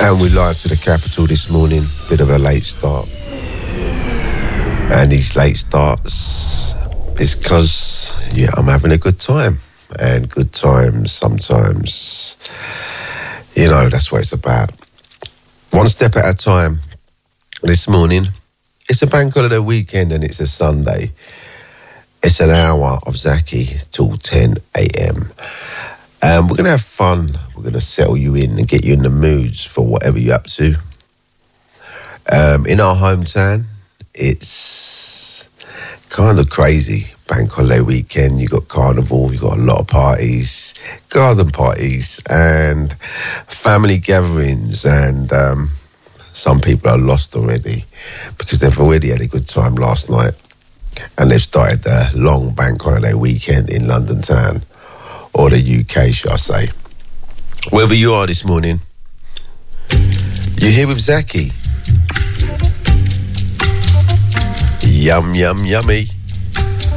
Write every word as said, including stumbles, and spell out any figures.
And we're live to the capital this morning. Bit of a late start. And these late starts is because, yeah, I'm having a good time. And good times sometimes, you know, that's what it's about. One step at a time. This morning, it's a bank holiday weekend and it's a Sunday. It's an hour of Zaki till ten a.m. Um, we're going to have fun. We're going to settle you in and get you in the moods for whatever you're up to. Um, in our hometown, it's kind of crazy. Bank holiday weekend, you got carnival, you got a lot of parties, garden parties and family gatherings, and um, some people are lost already because they've already had a good time last night and they've started the long bank holiday weekend in London town, or the U K, shall I say. Wherever you are this morning, you're here with Zaki. Yum, yum, yummy.